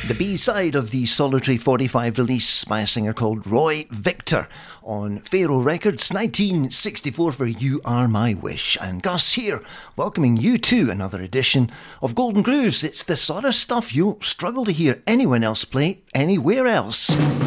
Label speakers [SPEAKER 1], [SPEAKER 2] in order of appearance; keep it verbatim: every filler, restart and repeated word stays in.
[SPEAKER 1] The B-side of the Solitary forty-five release by a singer called Roy Victor on Pharaoh Records, nineteen sixty-four for You Are My Wish. And Gus here, welcoming you to another edition of Golden Grooves. It's the sort of stuff you'll struggle to hear anyone else play anywhere else.